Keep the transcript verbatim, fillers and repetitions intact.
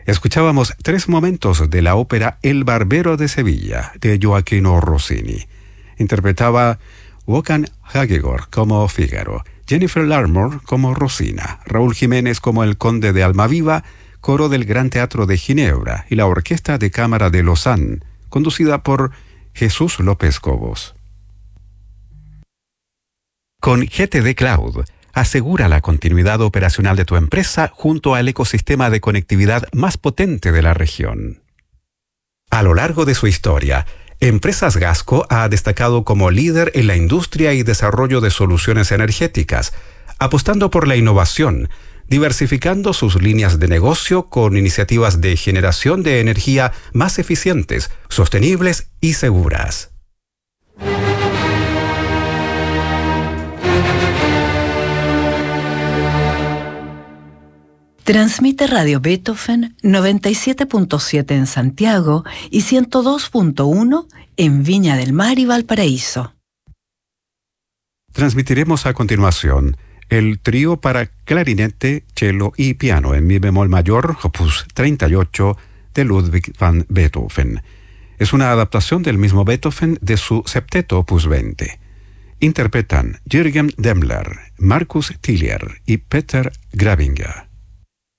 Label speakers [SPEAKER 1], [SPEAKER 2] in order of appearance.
[SPEAKER 1] Escuchábamos tres momentos de la ópera El Barbero de Sevilla, de Gioachino Rossini. Interpretaba Håkan Hagegård como Fígaro, Jennifer Larmore como Rosina, Raúl Jiménez como el Conde de Almaviva, coro del Gran Teatro de Ginebra y la Orquesta de Cámara de Lausanne, conducida por Jesús López Cobos. Con G T D Cloud, asegura la continuidad operacional de tu empresa junto al ecosistema de conectividad más potente de la región. A lo largo de su historia, Empresas Gasco ha destacado como líder en la industria y desarrollo de soluciones energéticas, apostando por la innovación, diversificando sus líneas de negocio con iniciativas de generación de energía más eficientes, sostenibles y seguras.
[SPEAKER 2] Transmite Radio Beethoven noventa y siete punto siete en Santiago y ciento dos punto uno en Viña del Mar y Valparaíso.
[SPEAKER 1] Transmitiremos a continuación el trío para clarinete, cello y piano en mi bemol mayor, opus treinta y ocho, de Ludwig van Beethoven. Es una adaptación del mismo Beethoven de su septeto opus veinte. Interpretan Jürgen Demmler, Markus Tillier y Peter Gravinger.